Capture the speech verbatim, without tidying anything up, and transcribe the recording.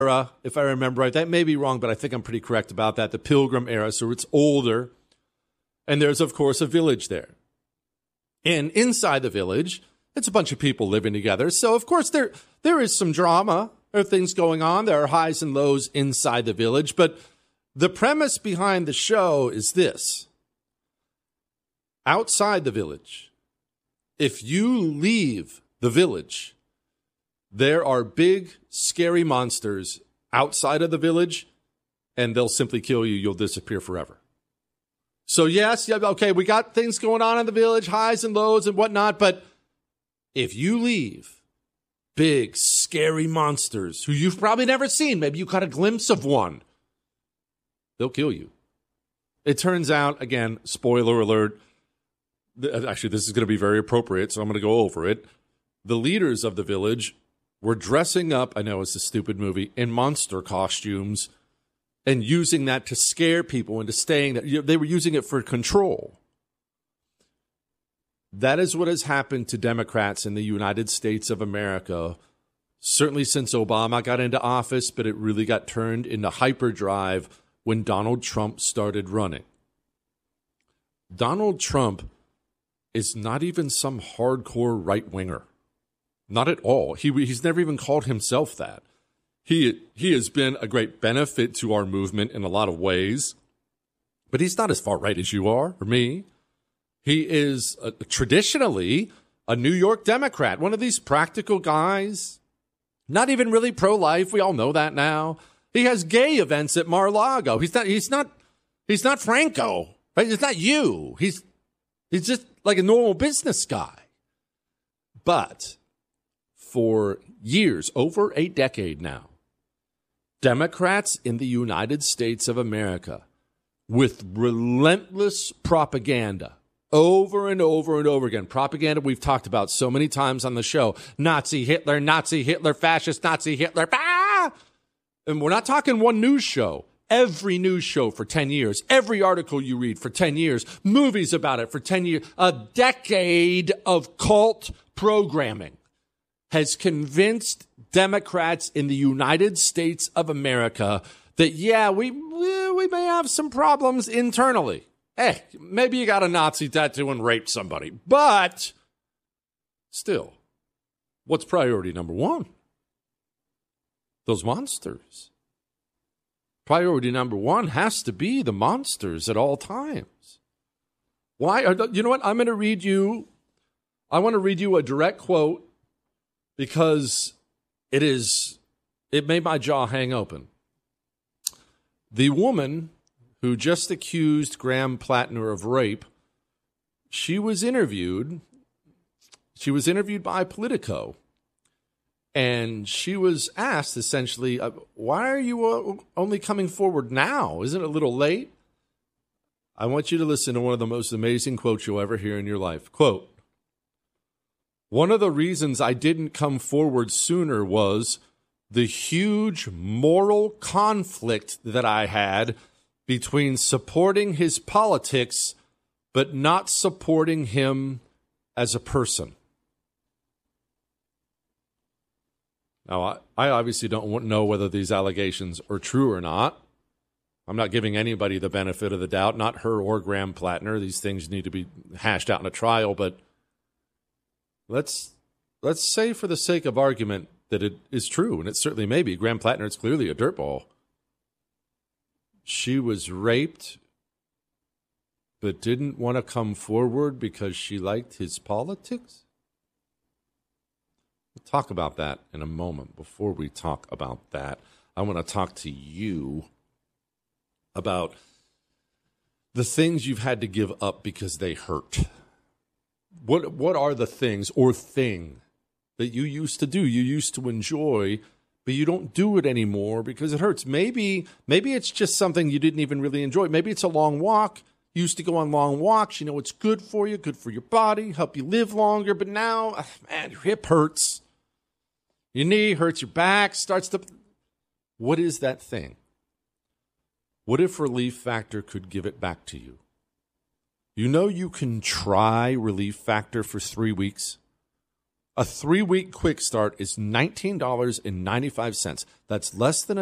era, if I remember right. That may be wrong, but I think I'm pretty correct about that. The Pilgrim era, so it's older. And there's, of course, a village there. And inside the village, it's a bunch of people living together. So, of course, there there is some drama. There are things going on. There are highs and lows inside the village. But the premise behind the show is this. Outside the village, if you leave the village, there are big, scary monsters outside of the village, and they'll simply kill you. You'll disappear forever. So, yes, yeah, okay, we got things going on in the village, highs and lows and whatnot, but if you leave big, scary monsters who you've probably never seen, maybe you caught a glimpse of one, they'll kill you. It turns out, again, spoiler alert, th- actually, this is going to be very appropriate, so I'm going to go over it. The leaders of the village were dressing up, I know it's a stupid movie, in monster costumes and using that to scare people into staying there. They were using it for control. That is what has happened to Democrats in the United States of America, certainly since Obama got into office, but it really got turned into hyperdrive when Donald Trump started running. Donald Trump is not even some hardcore right-winger. Not at all. He he's never even called himself that. He he has been a great benefit to our movement in a lot of ways, but he's not as far right as you are or me. He is a, traditionally a New York Democrat, one of these practical guys, not even really pro-life. We all know that now. He has gay events at Mar-a-Lago. He's not he's not he's not Franco, right? It's not you. He's he's just like a normal business guy. But for years, over a decade now, Democrats in the United States of America, with relentless propaganda, over and over and over again, propaganda we've talked about so many times on the show, Nazi Hitler, Nazi Hitler, fascist Nazi Hitler, ah! And we're not talking one news show. Every news show for ten years, every article you read for ten years, movies about it for ten years, a decade of cult programming has convinced Democrats in the United States of America that, yeah, we we may have some problems internally. Hey, maybe you got a Nazi tattoo and raped somebody. But still, what's priority number one? Those monsters. Priority number one has to be the monsters at all times. Why? Are, you know what? I'm going to read you, I want to read you a direct quote because it is, it made my jaw hang open. The woman who just accused Graham Plattner of rape, she was interviewed, she was interviewed by Politico, and she was asked essentially, uh, why are you only coming forward now? Isn't it a little late? I want you to listen to one of the most amazing quotes you'll ever hear in your life. Quote, "One of the reasons I didn't come forward sooner was the huge moral conflict that I had between supporting his politics but not supporting him as a person." Now, I, I obviously don't know whether these allegations are true or not. I'm not giving anybody the benefit of the doubt, not her or Graham Plattner. These things need to be hashed out in a trial, but let's let's say for the sake of argument that it is true, and it certainly may be. Graham Plattner is clearly a dirtball. She was raped, but didn't want to come forward because she liked his politics? We'll talk about that in a moment. Before we talk about that, I want to talk to you about the things you've had to give up because they hurt. What what are the things or thing that you used to do, you used to enjoy, but you don't do it anymore because it hurts? Maybe maybe it's just something you didn't even really enjoy. Maybe it's a long walk. You used to go on long walks. You know it's good for you, good for your body, help you live longer. But now, man, your hip hurts. Your knee hurts, your back starts to... What is that thing? What if Relief Factor could give it back to you? You know you can try Relief Factor for three weeks. A three-week quick start is nineteen dollars and ninety-five cents. That's less than